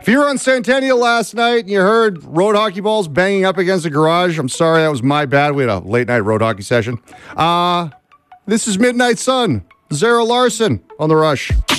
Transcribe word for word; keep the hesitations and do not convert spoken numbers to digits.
If you were on Centennial last night and you heard road hockey balls banging up against the garage, I'm sorry, that was my bad. We had a late night road hockey session. Uh, this is Midnight Sun. Zara Larson on The Rush.